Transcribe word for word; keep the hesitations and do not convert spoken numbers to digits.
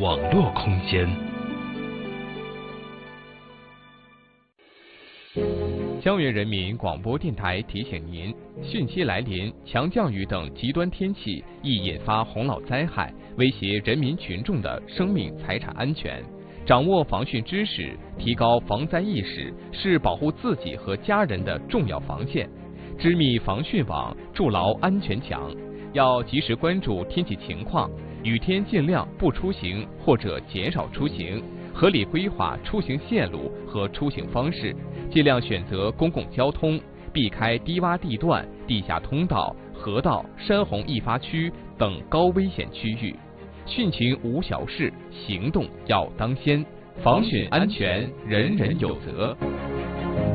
网络空间。 江源人民广播电台提醒您：汛期来临，强降雨等极端天气易引发洪涝灾害，威胁人民群众的生命财产安全。掌握防汛知识，提高防灾意识，是保护自己和家人的重要防线。织密防汛网，筑牢安全墙。要及时关注天气情况，雨天尽量不出行或者减少出行，合理规划出行线路和出行方式，尽量选择公共交通，避开低洼地段、地下通道、河道、山洪易发区等高危险区域。汛情无小事，行动要当先，防汛安全人人有责。